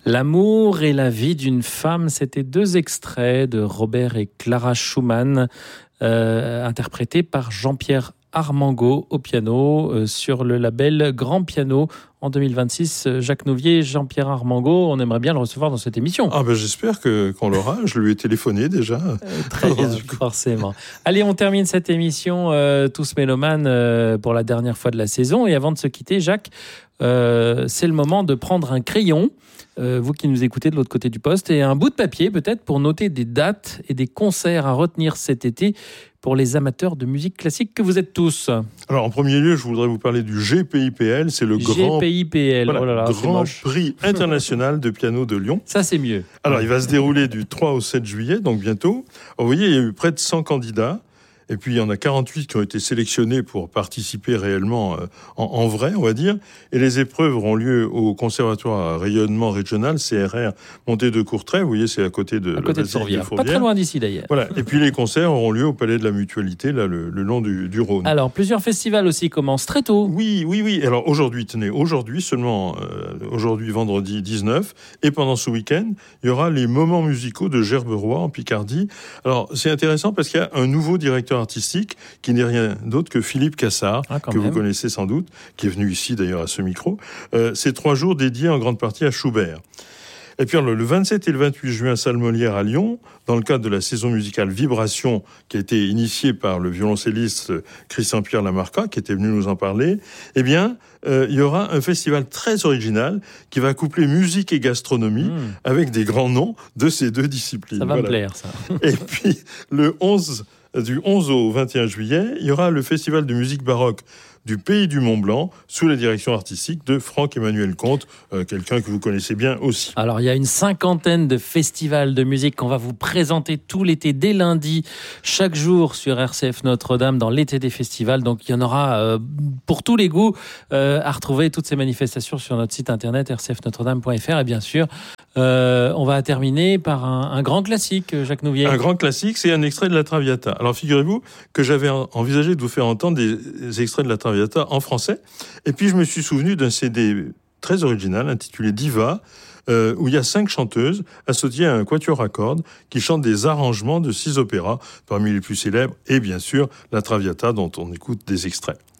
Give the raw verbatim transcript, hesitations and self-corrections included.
L'amour et la vie d'une femme, c'était deux extraits de Robert et Clara Schumann, euh, interprétés par Jean-Pierre Armango au piano euh, sur le label Grand Piano. En deux mille vingt-six, Jacques Nouvier, Jean-Pierre Armango, on aimerait bien le recevoir dans cette émission. Ah ben j'espère que, qu'on l'aura, je lui ai téléphoné déjà. Euh, très bien, forcément. Allez, on termine cette émission euh, Tous Mélomanes euh, pour la dernière fois de la saison. Et avant de se quitter, Jacques, euh, c'est le moment de prendre un crayon, euh, vous qui nous écoutez de l'autre côté du poste, et un bout de papier peut-être pour noter des dates et des concerts à retenir cet été pour les amateurs de musique classique que vous êtes tous. Alors en premier lieu, je voudrais vous parler du G P I P L, c'est le grand, G P I P L, voilà, oh là là, grand prix international de piano de Lyon. Ça c'est mieux. Alors il va se dérouler du trois au sept juillet, donc bientôt. Alors, vous voyez, il y a eu près de cent candidats. Et puis, il y en a quarante-huit qui ont été sélectionnés pour participer réellement euh, en, en vrai, on va dire. Et les épreuves auront lieu au Conservatoire à rayonnement régional, C R R, Montée de Courtrai. Vous voyez, c'est à côté de, à côté de Fourvière. Pas très loin d'ici, d'ailleurs. Voilà. Et puis, les concerts auront lieu au Palais de la Mutualité, là, le, le long du, du Rhône. Alors, plusieurs festivals aussi commencent très tôt. Oui, oui, oui. Alors, aujourd'hui, tenez, aujourd'hui, seulement, euh, aujourd'hui, vendredi dix-neuf, et pendant ce week-end, il y aura les moments musicaux de Gerberoy, en Picardie. Alors, c'est intéressant parce qu'il y a un nouveau directeur artistique qui n'est rien d'autre que Philippe Cassard, ah, que même. Vous connaissez sans doute, qui est venu ici d'ailleurs à ce micro. Euh, c'est trois jours dédiés en grande partie à Schubert. Et puis le vingt-sept et le vingt-huit juin, salle Molière à Lyon, dans le cadre de la saison musicale Vibration, qui a été initiée par le violoncelliste Christian-Pierre Lamarca, qui était venu nous en parler, eh bien, euh, il y aura un festival très original qui va coupler musique et gastronomie mmh. avec des grands noms de ces deux disciplines. Ça va voilà. me plaire, ça. Et puis, le onze du onze au vingt et un juillet, il y aura le festival de musique baroque du Pays du Mont-Blanc, sous la direction artistique de Franck-Emmanuel Comte, euh, quelqu'un que vous connaissez bien aussi. Alors, il y a une cinquantaine de festivals de musique qu'on va vous présenter tout l'été, dès lundi, chaque jour sur R C F Notre-Dame, dans l'été des festivals. Donc, il y en aura euh, pour tous les goûts euh, à retrouver toutes ces manifestations sur notre site internet r c f notre dame point f r. Et bien sûr, euh, on va terminer par un, un grand classique, Jacques Nouvier. Un grand classique, c'est un extrait de la Traviata. Alors, figurez-vous que j'avais envisagé de vous faire entendre des extraits de la Traviata en français. Et puis, je me suis souvenu d'un C D très original intitulé Diva, euh, où il y a cinq chanteuses associées à un quatuor à cordes qui chantent des arrangements de six opéras, parmi les plus célèbres, et bien sûr, la Traviata, dont on écoute des extraits.